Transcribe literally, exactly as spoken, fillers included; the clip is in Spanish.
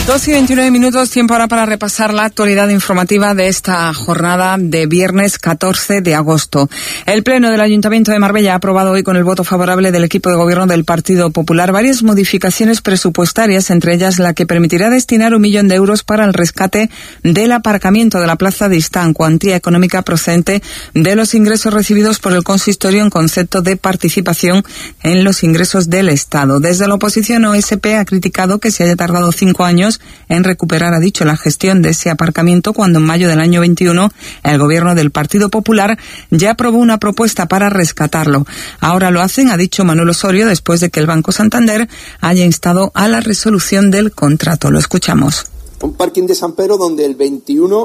dos y veintinueve minutos, tiempo ahora para repasar la actualidad informativa de esta jornada de viernes catorce de agosto. El Pleno del Ayuntamiento de Marbella ha aprobado hoy con el voto favorable del equipo de gobierno del Partido Popular varias modificaciones presupuestarias, entre ellas la que permitirá destinar un millón de euros para el rescate del aparcamiento de la Plaza de Istán, cuantía económica procedente de los ingresos recibidos por el consistorio en concepto de participación en los ingresos del Estado. Desde la oposición, O S P ha criticado que se haya tardado cinco años en recuperar, ha dicho, la gestión de ese aparcamiento, cuando en mayo del año veintiuno el gobierno del Partido Popular ya aprobó una propuesta para rescatarlo. Ahora lo hacen, ha dicho Manuel Osorio, después de que el Banco Santander haya instado a la resolución del contrato. Lo escuchamos. Un parking de San Pedro donde el veintiuno